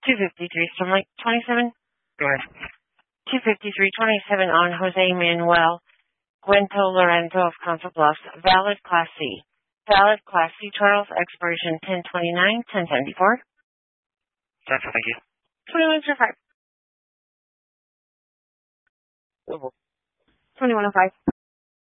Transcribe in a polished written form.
253 Sunlight 27. Go ahead. 25327 on Jose Manuel Guento Lorenzo of Council Bluffs. Valid Class C. Valid Class C Charles, expiration 10/29/1074. Cancel, thank you. 2105. 2105.